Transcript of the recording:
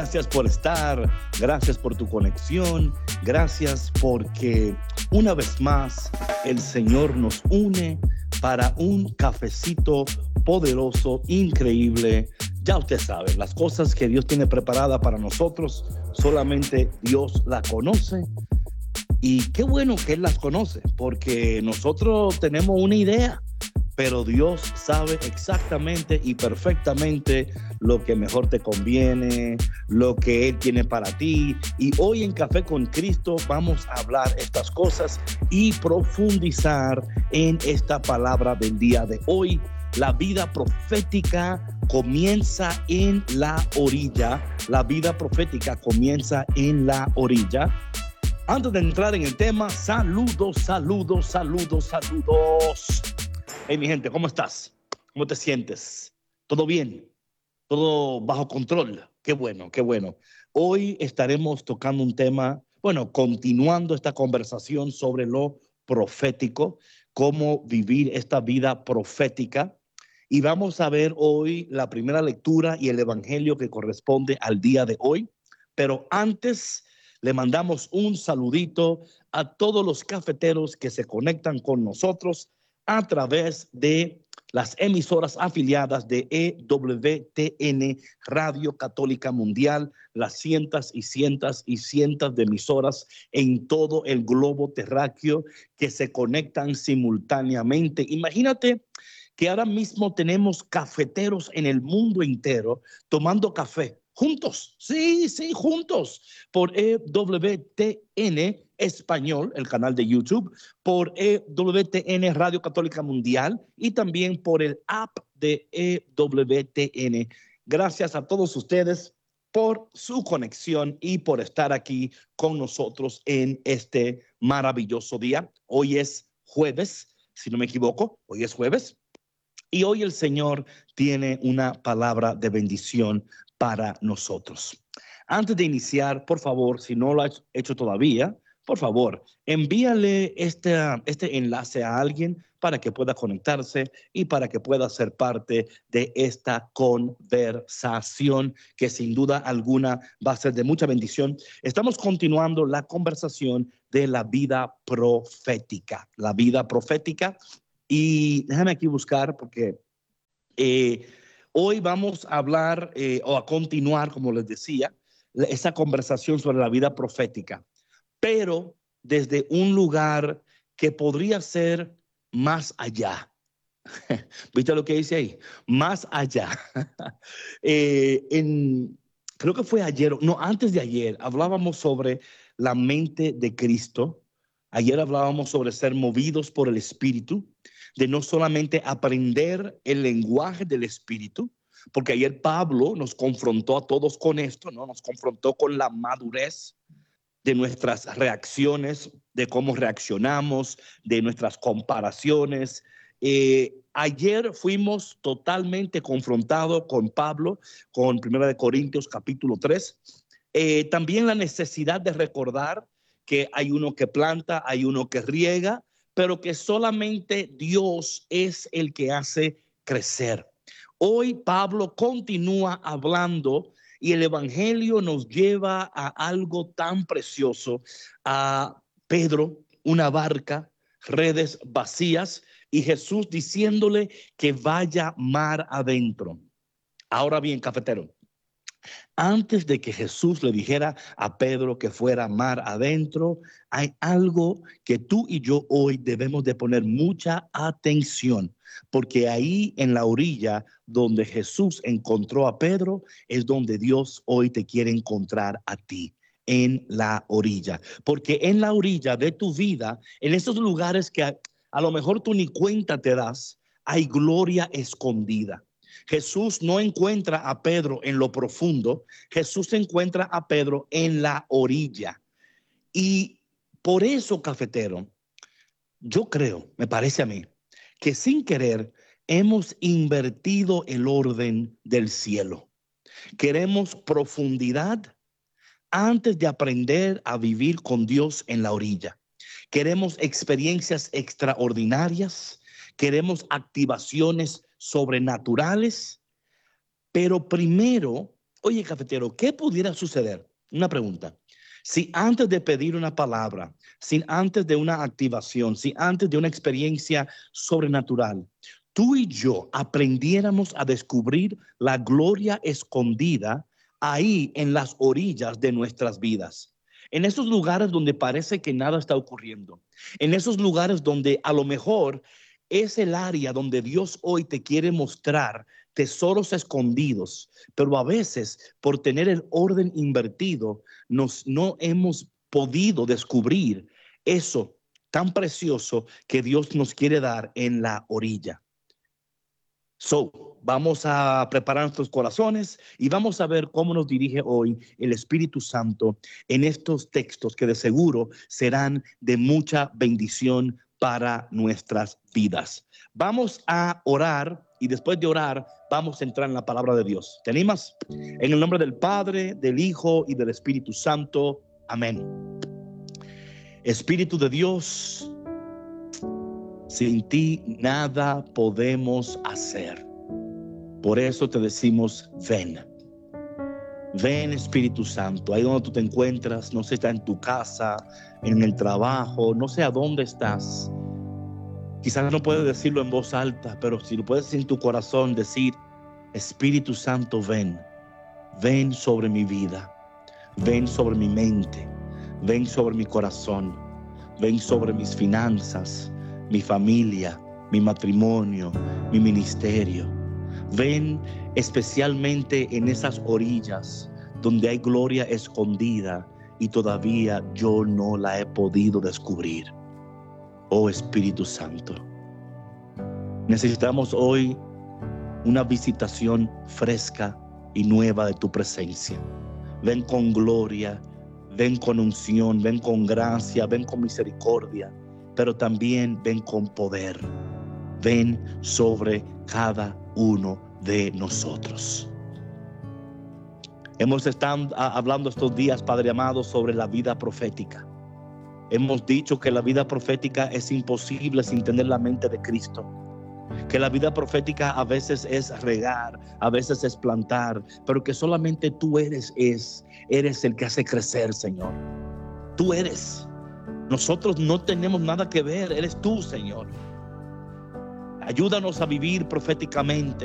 Gracias por estar, gracias por tu conexión, gracias porque una vez más el Señor nos une para un cafecito poderoso, increíble. Ya usted sabe, las cosas que Dios tiene preparadas para nosotros, solamente Dios la conoce. Y qué bueno que Él las conoce, porque nosotros tenemos una idea, pero Dios sabe exactamente y perfectamente lo que mejor te conviene, lo que Él tiene para ti. Y hoy en Café con Cristo vamos a hablar estas cosas y profundizar en esta palabra del día de hoy. La vida profética comienza en la orilla. La vida profética comienza en la orilla. Antes de entrar en el tema, saludos. Hey, mi gente, ¿cómo estás? ¿Cómo te sientes? ¿Todo bien? ¿Todo bajo control? Qué bueno, qué bueno. Hoy estaremos tocando un tema, continuando esta conversación sobre lo profético, cómo vivir esta vida profética. Y vamos a ver hoy la primera lectura y el evangelio que corresponde al día de hoy. Pero antes, le mandamos un saludito a todos los cafeteros que se conectan con nosotros a través de las emisoras afiliadas de EWTN, Radio Católica Mundial, las cientos de emisoras en todo el globo terráqueo que se conectan simultáneamente. Imagínate que ahora mismo tenemos cafeteros en el mundo entero tomando café. Juntos, sí, juntos, por EWTN Español, el canal de YouTube, por EWTN Radio Católica Mundial y también por el app de EWTN. Gracias a todos ustedes por su conexión y por estar aquí con nosotros en este maravilloso día. Hoy es jueves, si no me equivoco, hoy es jueves. Y hoy el Señor tiene una palabra de bendición para nosotros. Antes de iniciar, por favor, si no lo has hecho todavía, por favor, envíale este enlace a alguien para que pueda conectarse y para que pueda ser parte de esta conversación que sin duda alguna va a ser de mucha bendición. Estamos continuando la conversación de la vida profética. La vida profética. Y déjame aquí buscar porque hoy vamos a hablar o a continuar, como les decía, esa conversación sobre la vida profética, pero desde un lugar que podría ser más allá. ¿Viste lo que dice ahí? Más allá. Creo que fue ayer, no, antes de ayer, hablábamos sobre la mente de Cristo. Ayer hablábamos sobre ser movidos por el Espíritu, de no solamente aprender el lenguaje del Espíritu, porque ayer Pablo nos confrontó a todos con esto, ¿no? Nos confrontó con la madurez de nuestras reacciones, de cómo reaccionamos, de nuestras comparaciones. Ayer fuimos totalmente confrontados con Pablo, con 1 Corintios capítulo 3. También la necesidad de recordar que hay uno que planta, hay uno que riega, pero que solamente Dios es el que hace crecer. Hoy Pablo continúa hablando y el evangelio nos lleva a algo tan precioso, a Pedro, una barca, redes vacías y Jesús diciéndole que vaya mar adentro. Ahora bien, cafetero, antes de que Jesús le dijera a Pedro que fuera mar adentro, hay algo que tú y yo hoy debemos de poner mucha atención, porque ahí en la orilla donde Jesús encontró a Pedro es donde Dios hoy te quiere encontrar a ti. En la orilla, porque en la orilla de tu vida, en esos lugares que a lo mejor tú ni cuenta te das, hay gloria escondida. Jesús no encuentra a Pedro en lo profundo, Jesús encuentra a Pedro en la orilla. Y por eso, cafetero, yo creo, me parece a mí, que sin querer hemos invertido el orden del cielo. Queremos profundidad antes de aprender a vivir con Dios en la orilla. Queremos experiencias extraordinarias, queremos activaciones sobrenaturales, pero primero Oye, cafetero, ¿qué pudiera suceder? Una pregunta. Si antes de pedir una palabra, si antes de una activación, si antes de una experiencia sobrenatural, tú y yo aprendiéramos a descubrir la gloria escondida ahí en las orillas de nuestras vidas. En esos lugares donde parece que nada está ocurriendo. En esos lugares donde a lo mejor es el área donde Dios hoy te quiere mostrar tesoros escondidos, pero a veces por tener el orden invertido no hemos podido descubrir eso tan precioso que Dios nos quiere dar en la orilla. Vamos a preparar nuestros corazones y vamos a ver cómo nos dirige hoy el Espíritu Santo en estos textos que de seguro serán de mucha bendición para nuestras vidas. Vamos a orar y después de orar vamos a entrar en la palabra de Dios. ¿Te animas? En el nombre del Padre, del Hijo y del Espíritu Santo. Amén. Espíritu de Dios, sin ti nada podemos hacer. Por eso te decimos, ven. Ven, Espíritu Santo, ahí donde tú te encuentras, no sé si estás en tu casa, en el trabajo, no sé a dónde estás. Quizás no puedes decirlo en voz alta, pero si lo puedes en tu corazón decir, Espíritu Santo, ven. Ven sobre mi vida, ven sobre mi mente, ven sobre mi corazón, ven sobre mis finanzas, mi familia, mi matrimonio, mi ministerio. Ven especialmente en esas orillas donde hay gloria escondida y todavía yo no la he podido descubrir. Oh Espíritu Santo, necesitamos hoy una visitación fresca y nueva de tu presencia. Ven con gloria, ven con unción, ven con gracia, ven con misericordia, pero también ven con poder. Ven sobre cada uno de nosotros. Hemos estado hablando estos días, Padre amado, sobre la vida profética. Hemos dicho que la vida profética es imposible sin tener la mente de Cristo. Que la vida profética a veces es regar, a veces es plantar, pero que solamente tú eres el que hace crecer, Señor. Tú eres. Nosotros no tenemos nada que ver, eres tú, Señor. Ayúdanos a vivir proféticamente.